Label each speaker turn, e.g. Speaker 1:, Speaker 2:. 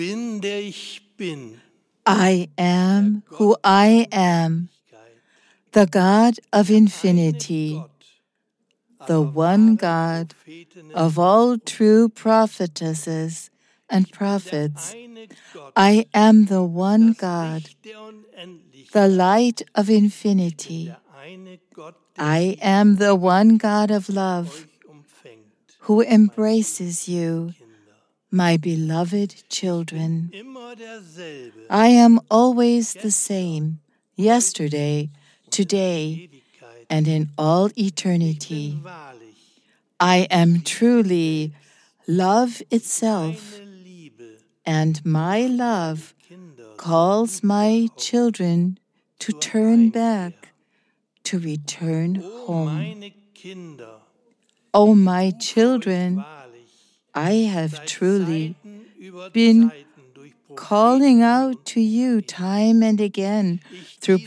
Speaker 1: bin, der ich bin.
Speaker 2: I am who I am, the God of infinity, the one God of all true prophetesses and prophets. I am the one God, the light of infinity. I am the one God of love, who embraces you, my beloved children. I am always the same, yesterday, today, and in all eternity. I am truly love itself, and my love calls my children to turn back, to return home. O my children, I have truly been calling out to you time and again through